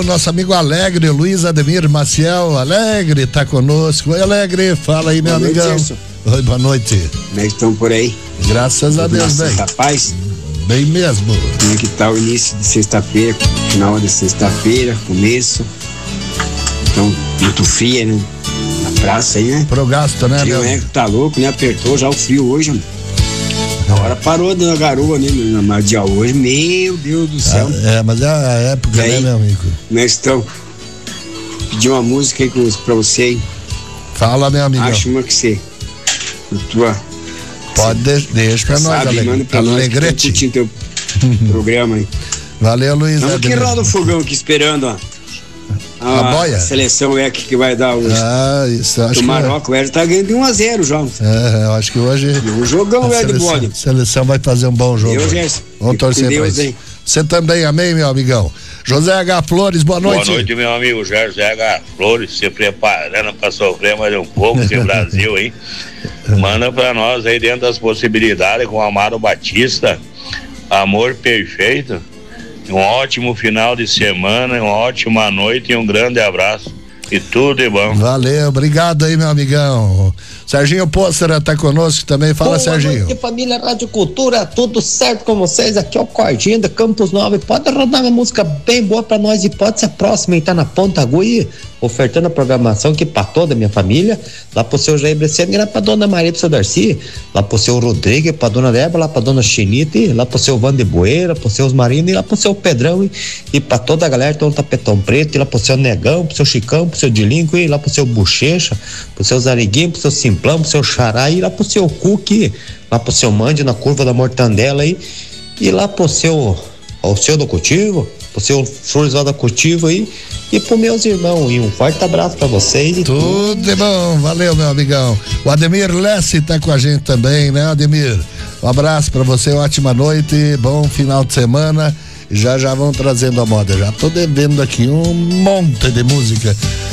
nosso amigo Alegre, Luiz Ademir Maciel. Alegre tá conosco. Oi, Alegre, fala aí, meu amigão. Oi, boa noite. Como é que estão por aí? Graças a Deus, bem. Rapaz? Bem mesmo. Como é que tá o início de sexta-feira, final de sexta-feira, começo? Então, muito fria, né? Na praça aí, né? Pro gasto, né, meu? O tá louco, né? Apertou já o frio hoje, mano. A hora parou dando garoa, né? Mas dia hoje, meu Deus do céu. Mas é a época, aí, né, meu amigo? Nós estamos. Pedi uma música aí pra você, hein? Fala, meu amigo. Acho uma que você. Tua. Pode, deixa pra nós, Alegre. Alegrete. Curtindo teu programa aí. Valeu, Luiz. Estamos aqui roda o fogão aqui esperando, ó. A boia? A seleção é que vai dar hoje. Isso, acho que o Marrocos, o Hélio tá ganhando de 1-0 já. Eu acho que hoje. Um jogão, Hélio de bode. A seleção vai fazer um bom jogo. Vamos torcer pra isso. Você também, amém, meu amigão. José H. Flores, boa noite. Boa noite, meu amigo José H. Flores, se preparando pra sofrer mais um pouco esse Brasil, hein? Manda pra nós aí dentro das possibilidades com o Amaro Batista, Amor Perfeito. Um ótimo final de semana, uma ótima noite e um grande abraço. E tudo de bom. Valeu, obrigado aí, meu amigão. Serginho Pócera tá conosco também. Fala, boa Serginho. Noite, família Rádio Cultura, tudo certo com vocês? Aqui é o Cordinho da Campos 9. Pode rodar uma música bem boa pra nós e pode ser a próxima e tá na Ponta Agulha, ofertando a programação aqui pra toda a minha família. Lá pro seu Jair Bresciani, lá pra dona Maria, pro seu Darcy, lá pro seu Rodrigo, pra dona Débora, lá pra dona Chinite, lá pro seu Vandeboeira, pro seus Marinos e lá pro seu Pedrão e pra toda a galera, todo o Tapetão Preto, e lá pro seu Negão, pro seu Chicão, pro seu Dilinco, e lá pro seu Bochecha, pro seu Zariguinho, pro seu Simplão, pro seu Xará, e lá pro seu Cuque, lá pro seu Mande na curva da Mortandela e lá pro seu Alceu do Cultivo, pro seu Floresval da Cultivo aí e pro meus irmãos. E um forte abraço pra vocês. Tudo de bom, valeu, meu amigão. O Ademir Lessi tá com a gente também, né, Ademir? Um abraço pra você, ótima noite, bom final de semana. Já vão trazendo a moda. Já tô devendo aqui um monte de música.